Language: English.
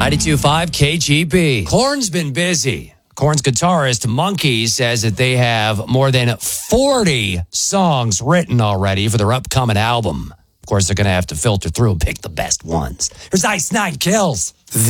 92.5 KGB. Korn's been busy. Korn's guitarist, Monkey, says that they have more than 40 songs written already for their upcoming album. Of course, they're going to have to filter through and pick the best ones. Here's Ice Nine Kills.